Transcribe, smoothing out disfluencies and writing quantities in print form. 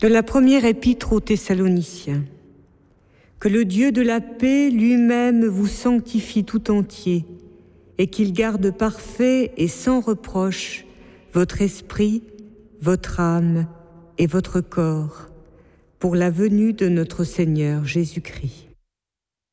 De la première épître aux Thessaloniciens. Que le Dieu de la paix lui-même vous sanctifie tout entier et qu'il garde parfait et sans reproche votre esprit, votre âme et votre corps pour la venue de notre Seigneur Jésus-Christ.